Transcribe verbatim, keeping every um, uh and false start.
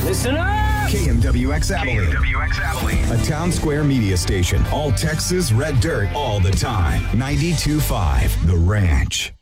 Listen up! K M W X Abilene. K M W X Abilene. A Town Square media station. All Texas, red dirt, all the time. ninety-two point five The Ranch.